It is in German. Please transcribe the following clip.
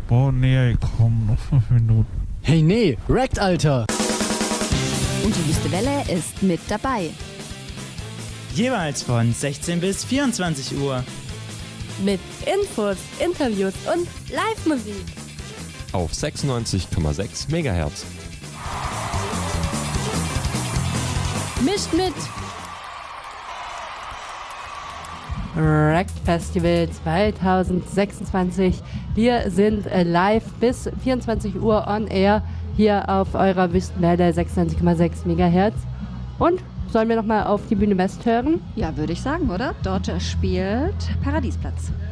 Boah, nee, komm, noch 5 Minuten. Hey, nee, Wrecked, Alter! Und die Wüste Welle ist mit dabei. Jeweils von 16 bis 24 Uhr. Mit Infos, Interviews und Live-Musik. Auf 96,6 MHz. Mischt mit! Wrecked Festival 2026. Wir sind live bis 24 Uhr on air hier auf eurer Wüstenwelle 96,6 MHz. Und sollen wir nochmal auf die Bühne West hören? Ja, würde ich sagen, oder? Dort spielt Paradiesplatz.